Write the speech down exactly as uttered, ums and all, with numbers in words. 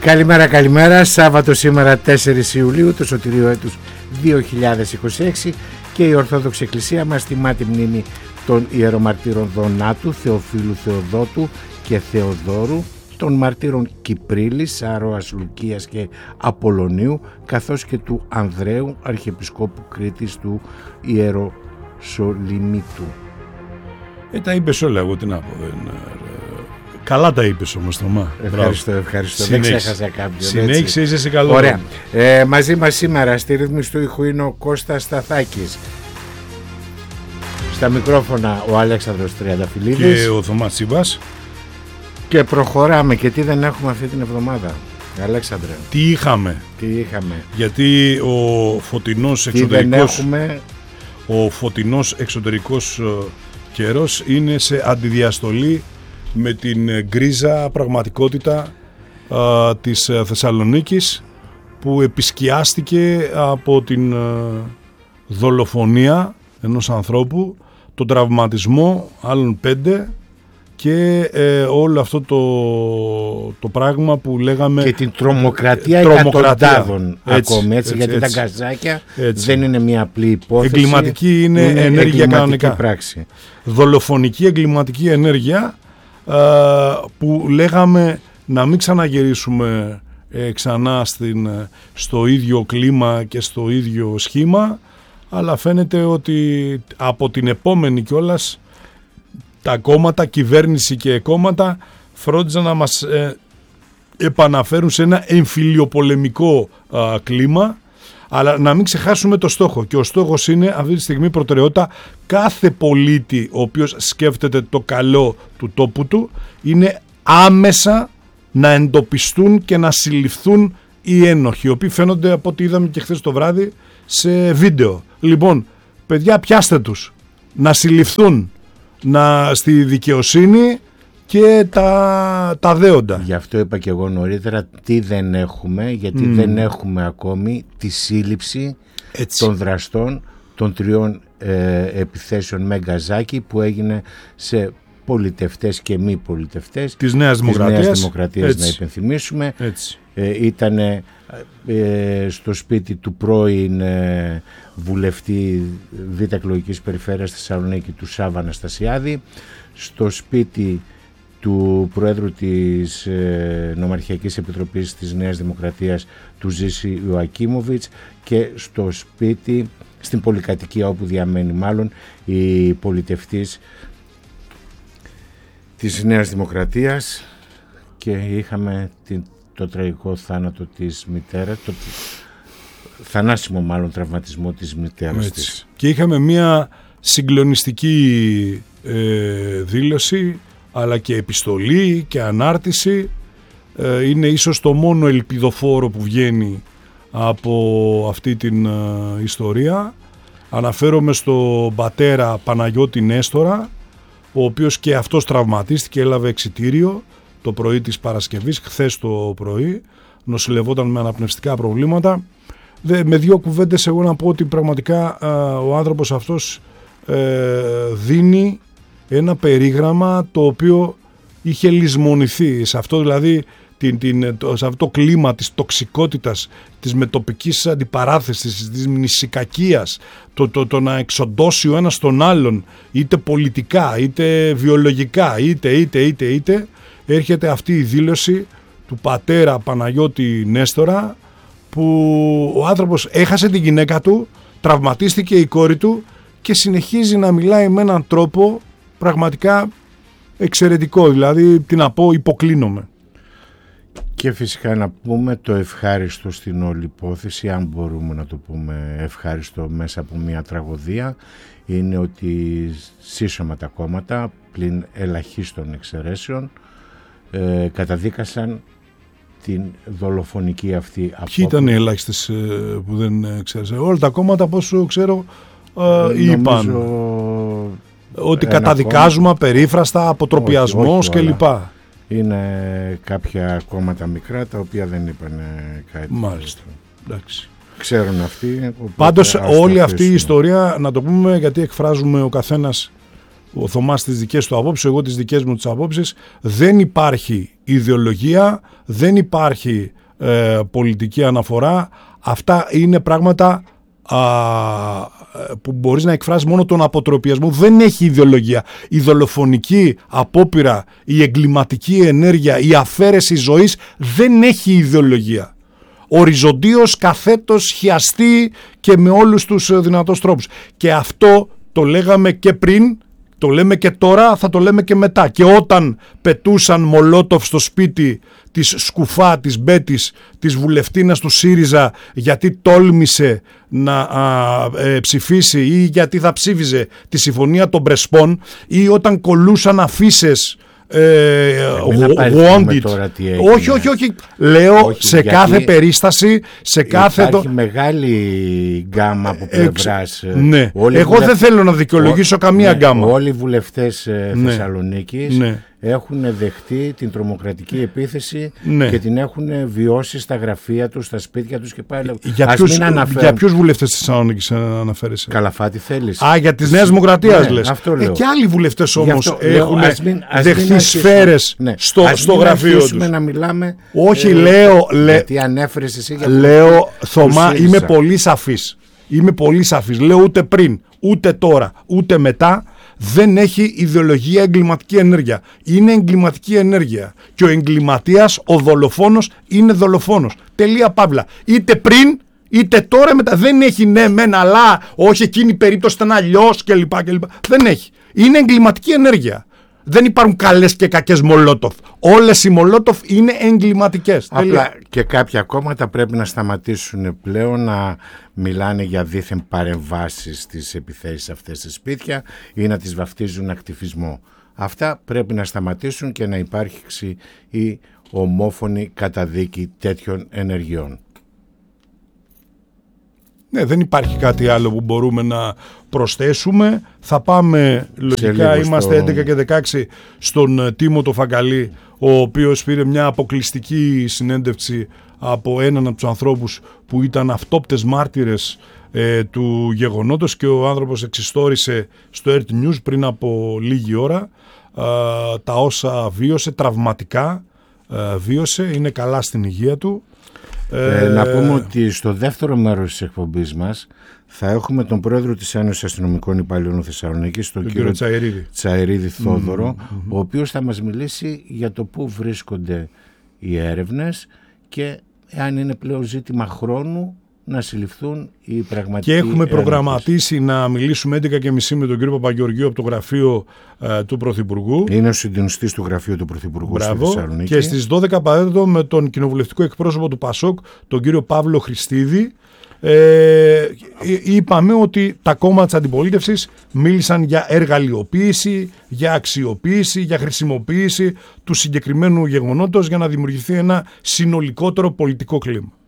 Καλημέρα, καλημέρα. Σάββατο σήμερα τέσσερις Ιουλίου του σωτηρίου έτους δύο χιλιάδες είκοσι έξι και η Ορθόδοξη Εκκλησία μας τιμά τη μνήμη των ιερομαρτύρων Δονάτου, Θεοφίλου Θεοδότου και Θεοδόρου, των μαρτύρων Κυπρίλης, Αρώας, Λουκίας και Απολλωνίου, καθώς και του Ανδρέου, Αρχιεπισκόπου Κρήτης του Ιεροσολυμίτου. Ε, τα είπες όλα, εγώ τι να πω. Δεν... Καλά τα είπες όμως, Θωμά. Ευχαριστώ, ευχαριστώ. Συνέχισε. Δεν ξέχασα κάποιον. Συνέχισε, είσαι σε καλό. Ωραία. Ε, μαζί μας σήμερα στη ρύθμιση του ήχου είναι ο Κώστας Σταθάκης. Στα μικρόφωνα ο Αλέξανδρος Τριανταφυλλίδης και ο Θωμάς Τσίμπας. Και προχωράμε. Και τι δεν έχουμε αυτή την εβδομάδα, Αλέξανδρε? Τι είχαμε. Τι είχαμε. Γιατί ο φωτεινός εξωτερικός, ο φωτεινός εξωτερικός καιρός είναι σε αντιδιαστολή με την γκρίζα πραγματικότητα α, της Θεσσαλονίκης, που επισκιάστηκε από την α, δολοφονία ενός ανθρώπου, τον τραυματισμό άλλων πέντε και ε, όλο αυτό το, το πράγμα που λέγαμε, και την τρομοκρατία, τρομοκρατία εκατοντάδων ακόμη, έτσι, έτσι, γιατί έτσι, τα γκαζάκια έτσι. Δεν είναι μια απλή υπόθεση. Εγκληματική είναι, είναι ενέργεια κανονικά. Πράξη. Δολοφονική εγκληματική ενέργεια, που λέγαμε να μην ξαναγυρίσουμε ε, ξανά στην, στο ίδιο κλίμα και στο ίδιο σχήμα, αλλά φαίνεται ότι από την επόμενη κιόλας τα κόμματα, κυβέρνηση και κόμματα φρόντιζαν να μας ε, επαναφέρουν σε ένα εμφυλιοπολεμικό α, κλίμα, αλλά να μην ξεχάσουμε το στόχο, και ο στόχος είναι αυτή τη στιγμή προτεραιότητα κάθε πολίτη ο οποίος σκέφτεται το καλό του τόπου του, είναι άμεσα να εντοπιστούν και να συλληφθούν οι ένοχοι, οι οποίοι φαίνονται από ό,τι είδαμε και χθες το βράδυ σε βίντεο. Λοιπόν, παιδιά, πιάστε τους, να συλληφθούν, να, στη δικαιοσύνη και τα, τα δέοντα. Γι' αυτό είπα και εγώ νωρίτερα τι δεν έχουμε, γιατί mm. δεν έχουμε ακόμη τη σύλληψη Έτσι. των δραστών των τριών ε, επιθέσεων με γκαζάκι που έγινε σε πολιτευτές και μη πολιτευτές της Νέας Δημοκρατίας, της Νέας Δημοκρατίας να υπενθυμίσουμε. Ε, ήταν ε, στο σπίτι του πρώην ε, βουλευτή Β' εκλογικής περιφέρειας Θεσσαλονίκη του Σάββα Αναστασιάδη, στο σπίτι του Προέδρου της ε, Νομαρχιακής Επιτροπής της Νέας Δημοκρατίας του Ζήση Ιωακίμοβιτς και στο σπίτι, στην πολυκατοικία όπου διαμένει μάλλον η πολιτευτής της Νέας Δημοκρατίας, και είχαμε την, το τραγικό θάνατο της μητέρας, το θανάσιμο μάλλον τραυματισμό της μητέρας της. Και είχαμε μια συγκλονιστική ε, δήλωση, αλλά και επιστολή και ανάρτηση. Ε, είναι ίσως το μόνο ελπιδοφόρο που βγαίνει από αυτή την ε, ιστορία. Αναφέρομαι στον πατέρα Παναγιώτη Νέστορα, ο οποίος και αυτός τραυματίστηκε, έλαβε εξιτήριο το πρωί της Παρασκευής, χθες το πρωί, νοσηλευόταν με αναπνευστικά προβλήματα. Δε, με δύο κουβέντες εγώ να πω ότι πραγματικά ε, ο άνθρωπος αυτός ε, δίνει ένα περίγραμμα το οποίο είχε λησμονηθεί σε αυτό, δηλαδή την, την, το, σε αυτό το κλίμα της τοξικότητας, της μετοπικής αντιπαράθεσης, της μνησικακίας, το, το, το να εξοντώσει ο ένας τον άλλον είτε πολιτικά είτε βιολογικά είτε είτε είτε είτε έρχεται αυτή η δήλωση του πατέρα Παναγιώτη Νέστορα, που ο άνθρωπος έχασε την γυναίκα του, τραυματίστηκε η κόρη του και συνεχίζει να μιλάει με έναν τρόπο πραγματικά εξαιρετικό, δηλαδή τι να πω, υποκλίνομαι. Και φυσικά να πούμε το ευχάριστο στην όλη υπόθεση, αν μπορούμε να το πούμε ευχάριστο μέσα από μια τραγωδία, είναι ότι σύσσωμα τα κόμματα, πλην ελαχίστων εξαιρέσεων, ε, καταδίκασαν την δολοφονική αυτή απόφαση. Ποιοι ήταν οι ελάχιστες ε, που δεν ξέρεις? Όλα τα κόμματα, πόσο ξέρω, ε, είπαν νομίζω... ότι καταδικάζουμε απερίφραστα, αποτροπιασμός κλπ. Είναι κάποια κόμματα μικρά τα οποία δεν είπαν κάτι. Μάλιστα. Εντάξει. Ξέρουν αυτοί. Πάντως όλη αυτή η ιστορία, να το πούμε, γιατί εκφράζουμε ο καθένας ο Θωμάς τις δικές του απόψεις, εγώ τις δικές μου τις απόψεις. Δεν υπάρχει ιδεολογία, δεν υπάρχει ε, πολιτική αναφορά. Αυτά είναι πράγματα α, που μπορείς να εκφράσεις μόνο τον αποτροπιασμό. Δεν έχει ιδεολογία. Η δολοφονική απόπειρα, η εγκληματική ενέργεια, η αφαίρεση ζωής δεν έχει ιδεολογία. Οριζοντίως, καθέτος, χιαστή και με όλους τους δυνατούς τρόπους. Και αυτό το λέγαμε και πριν, το λέμε και τώρα, θα το λέμε και μετά. Και όταν πετούσαν Μολότοφ στο σπίτι της Σκουφά, της Μπέτης, της βουλευτίνας του ΣΥΡΙΖΑ, γιατί τόλμησε να α, ε, ψηφίσει ή γιατί θα ψήφιζε τη συμφωνία των Πρεσπών, ή όταν κολούσαν αφίσες Ε, wanted. Όχι, όχι, όχι. Λέω όχι, σε κάθε περίσταση, σε κάθε. Υπάρχει το... μεγάλη γκάμα από πλευράς. Ε, ναι. Εγώ βουλευ... δεν θέλω να δικαιολογήσω Ό, καμία ναι, γκάμα. Όλοι οι βουλευτές ε, ναι. Θεσσαλονίκης ναι. έχουν δεχτεί την τρομοκρατική επίθεση ναι. και την έχουν βιώσει στα γραφεία τους, στα σπίτια τους και πάλι. Για ποιους, για ποιους βουλευτές της Θεσσαλονίκης αναφέρεσαι? Καλαφάτη θέλεις? Α, για της Νέας Δημοκρατίας ναι, λες. Ε, και άλλοι βουλευτές όμως αυτό, έχουν ας μην, ας δεχθεί σφαίρες ναι. στο, στο γραφείο τους. Να μιλάμε, όχι, ε, λέω. Λέ, γιατί ανέφερες εσύ για λέω, Θωμά, είμαι πολύ σαφής. Είμαι πολύ σαφής. Λέω ούτε πριν, ούτε τώρα, ούτε μετά. Δεν έχει ιδεολογία εγκληματική ενέργεια. Είναι εγκληματική ενέργεια. Και ο εγκληματίας, ο δολοφόνος, είναι δολοφόνος. Τελεία παύλα. Είτε πριν, είτε τώρα μετά. Δεν έχει ναι, μεν, αλλά όχι εκείνη η περίπτωση ήταν αλλιώς κλπ. κλπ. Δεν έχει. Είναι εγκληματική ενέργεια. Δεν υπάρχουν καλές και κακές Μολότοφ. Όλες οι Μολότοφ είναι εγκληματικές. Απλά Τελεία. Και κάποια κόμματα πρέπει να σταματήσουν πλέον να μιλάνε για δίθεν παρεμβάσεις στις επιθέσεις αυτές στα σπίτια ή να τις βαφτίζουν ακτιβισμό. Αυτά πρέπει να σταματήσουν και να υπάρξει η ομόφωνη καταδίκη τέτοιων ενεργειών. Ναι, δεν υπάρχει κάτι άλλο που μπορούμε να προσθέσουμε. Θα πάμε λογικά, είμαστε στο... έντεκα και δεκαέξι στον Τίμο το Φαγκαλή, ο οποίος πήρε μια αποκλειστική συνέντευξη από έναν από τους ανθρώπους που ήταν αυτόπτες μάρτυρες ε, του γεγονότος, και ο άνθρωπος εξιστόρισε στο Earth News πριν από λίγη ώρα ε, τα όσα βίωσε, τραυματικά ε, βίωσε, είναι καλά στην υγεία του. Ε, ε, να πούμε ότι στο δεύτερο μέρος της εκπομπής μας θα έχουμε τον πρόεδρο της Ένωσης Αστυνομικών Υπαλλήλων Θεσσαλονίκης, τον, τον κύριο Τσαερίδη, Τσαερίδη Θόδωρο, mm-hmm. ο οποίος θα μας μιλήσει για το πού βρίσκονται οι έρευνες και αν είναι πλέον ζήτημα χρόνου να συλληφθούν οι πραγματικοί. Και έχουμε προγραμματίσει να μιλήσουμε έντεκα και μισή με τον κύριο Παπαγεωργίου από το γραφείο ε, του Πρωθυπουργού. Είναι ο συντονιστής του γραφείου του Πρωθυπουργού. Μπράβο. Στη Θεσσαλονίκη. Και στις δώδεκα παρατέταρτο με τον κοινοβουλευτικό εκπρόσωπο του ΠΑΣΟΚ, τον κύριο Παύλο Χριστίδη. Ε, είπαμε ότι τα κόμματα της αντιπολίτευσης μίλησαν για εργαλειοποίηση, για αξιοποίηση, για χρησιμοποίηση του συγκεκριμένου γεγονότος για να δημιουργηθεί ένα συνολικότερο πολιτικό κλίμα.